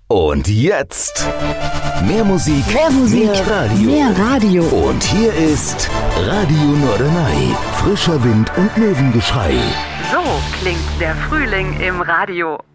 Und jetzt mehr Musik, mehr Radio. Mehr Radio. Und hier ist Radio Norderney. Frischer Wind und Möwengeschrei. So klingt der Frühling im Radio.